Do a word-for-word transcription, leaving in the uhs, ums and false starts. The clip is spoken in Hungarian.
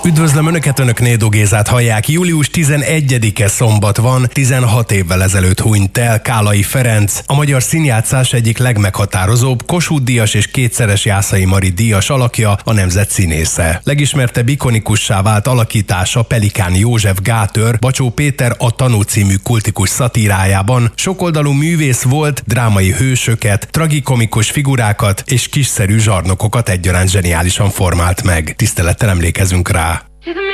Üdvözlöm Önöket, Önök Nédó Gézát hallják. július tizenegyedike szombat van, tizenhat évvel ezelőtt hunyt el Kálai Ferenc, a magyar színjátszás egyik legmeghatározóbb, Kossuth-díjas és kétszeres Jászai Mari díjas alakja, a nemzet színésze. Legismertebb ikonikussá vált alakítása Pelikán József Gátőr, Bacsó Péter A tanú című kultikus szatírájában sokoldalú művész volt, drámai hősöket, tragikomikus figurákat és kiszerű zsarnokokat egyaránt zseniálisan formált meg. Tisztelettel emlékezünk rá.